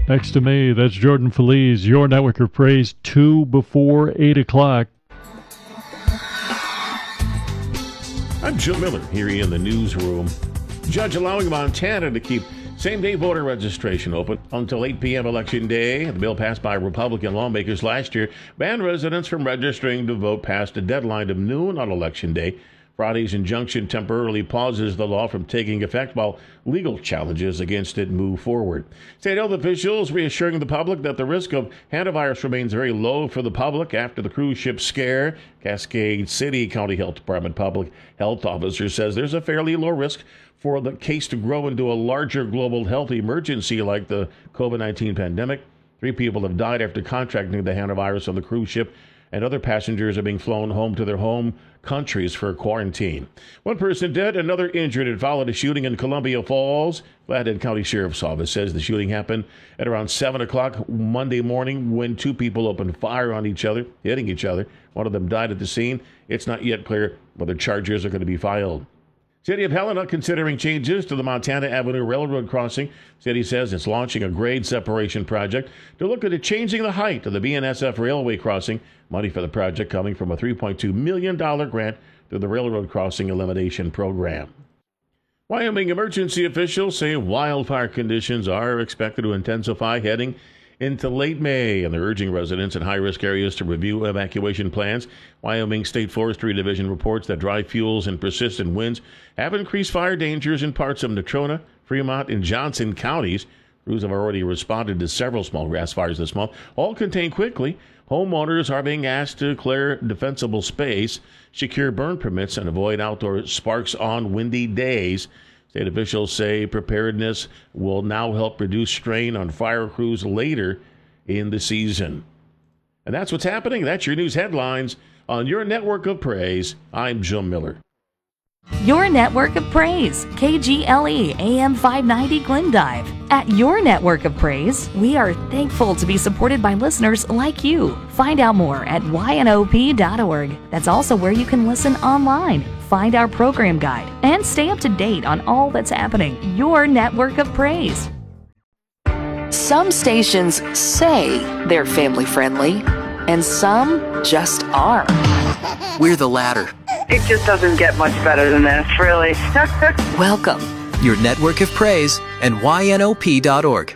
Next to me, that's Jordan Feliz, your network of praise, 2 before 8 o'clock. I'm Jim Miller here in the newsroom. Judge allowing Montana to keep same-day voter registration open until 8 p.m. Election Day. The bill passed by Republican lawmakers last year banned residents from registering to vote past a deadline of noon on Election Day. Friday's injunction temporarily pauses the law from taking effect while legal challenges against it move forward. State health officials reassuring the public that the risk of hantavirus remains very low for the public after the cruise ship scare. Cascade City County Health Department public health officer says there's a fairly low risk for the case to grow into a larger global health emergency like the COVID-19 pandemic. 3 people have died after contracting the hantavirus on the cruise ship, and other passengers are being flown home to their home countries for quarantine. 1 person dead, another injured. It followed a shooting in Columbia Falls. Flathead County Sheriff's Office says the shooting happened at around 7 o'clock Monday morning when 2 people opened fire on each other, hitting each other. One of them died at the scene. It's not yet clear whether charges are going to be filed. City of Helena considering changes to the Montana Avenue Railroad crossing. City says it's launching a grade separation project to look at changing the height of the BNSF railway crossing. Money for the project coming from a $3.2 million grant through the Railroad Crossing Elimination Program. Wyoming emergency officials say wildfire conditions are expected to intensify heading into late May, and they're urging residents in high-risk areas to review evacuation plans. Wyoming State Forestry Division reports that dry fuels and persistent winds have increased fire dangers in parts of Natrona, Fremont, and Johnson counties. Crews have already responded to several small grass fires this month, all contained quickly. Homeowners are being asked to clear defensible space, secure burn permits, and avoid outdoor sparks on windy days. State officials say preparedness will now help reduce strain on fire crews later in the season. And that's what's happening. That's your news headlines on your network of praise. I'm Jim Miller. Your network of praise, KGLE AM 590 Glendive. At your network of praise, we are thankful to be supported by listeners like you. Find out more at ynop.org. That's also where you can listen online, find our program guide, and stay up to date on all that's happening. Your network of praise. Some stations say they're family friendly, and some just are. We're the latter. It just doesn't get much better than this, really. Welcome. Your network of praise and ynop.org.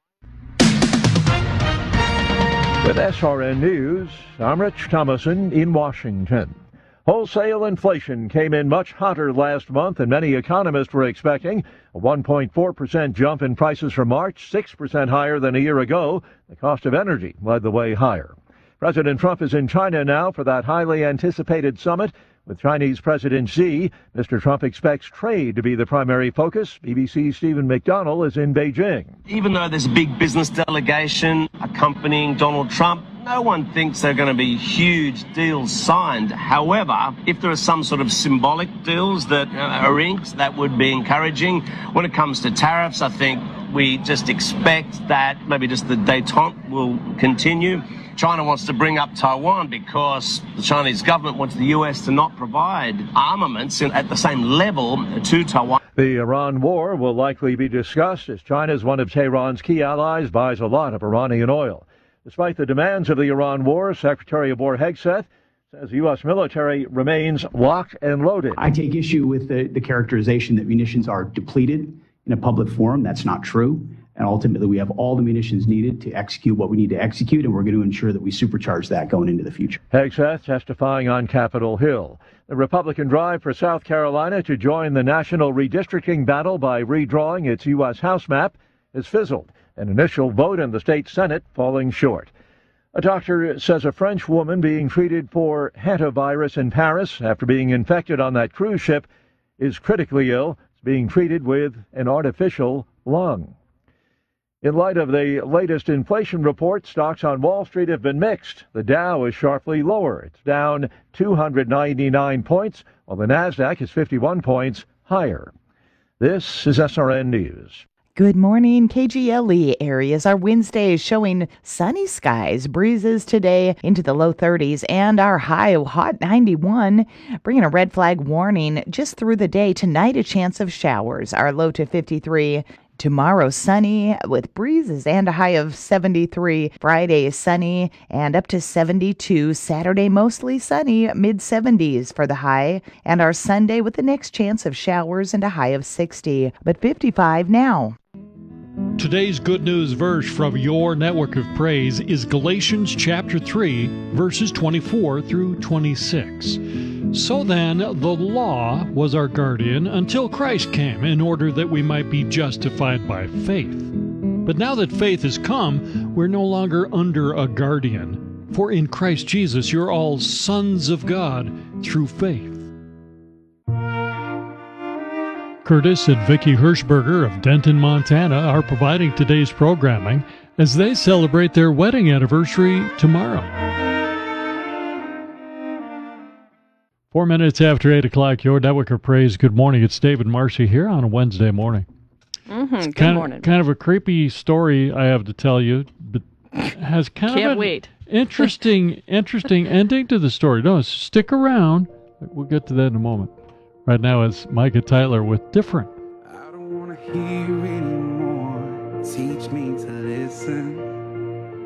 With SRN News, I'm Rich Thomason in Washington. Wholesale inflation came in much hotter last month than many economists were expecting. A 1.4% jump in prices for March, 6% higher than a year ago. The cost of energy led the way higher. President Trump is in China now for that highly anticipated summit with Chinese President Xi. Mr. Trump expects trade to be the primary focus. BBC's Stephen McDonnell is in Beijing. Even though there's a big business delegation accompanying Donald Trump, no one thinks there are going to be huge deals signed. However, if there are some sort of symbolic deals that are inked, that would be encouraging. When it comes to tariffs, I think we just expect that maybe just the détente will continue. China wants to bring up Taiwan because the Chinese government wants the U.S. to not provide armaments at the same level to Taiwan. The Iran war will likely be discussed as China, one of Tehran's key allies, buys a lot of Iranian oil. Despite the demands of the Iran war, Secretary of War Hegseth says the U.S. military remains locked and loaded. I take issue with the characterization that munitions are depleted in a public forum. That's not true. And ultimately, we have all the munitions needed to execute what we need to execute, and we're going to ensure that we supercharge that going into the future. Hegseth testifying on Capitol Hill. The Republican drive for South Carolina to join the national redistricting battle by redrawing its U.S. House map has fizzled. An initial vote in the state Senate falling short. A doctor says a French woman being treated for hantavirus in Paris after being infected on that cruise ship is critically ill. It's being treated with an artificial lung. In light of the latest inflation report, stocks on Wall Street have been mixed. The Dow is sharply lower. It's down 299 points, while the Nasdaq is 51 points higher. This is SRN News. Good morning. KGLE areas. Our Wednesday is showing sunny skies, breezes today into the low 30s, and our high hot 91, bringing a red flag warning just through the day. Tonight, a chance of showers. Our low to 53, Tomorrow, sunny with breezes and a high of 73. Friday, sunny and up to 72. Saturday, mostly sunny, mid-70s for the high. And our Sunday with the next chance of showers and a high of 60, but 55 now. Today's good news verse from your network of praise is Galatians chapter 3, verses 24 through 26. So then, the law was our guardian until Christ came, in order that we might be justified by faith. But now that faith has come, we're no longer under a guardian. For in Christ Jesus, you're all sons of God through faith. Curtis and Vicki Hirschberger of Denton, Montana are providing today's programming as they celebrate their wedding anniversary tomorrow. 4 minutes after 8 o'clock, your network of praise. Good morning. It's David Marcy here on a Wednesday morning. Good morning. Kind of a creepy story I have to tell you, but has kind of an interesting ending to the story. No, stick around. We'll get to that in a moment. Right now it's Micah Tyler with Different. I don't want to hear anymore. Teach me to listen.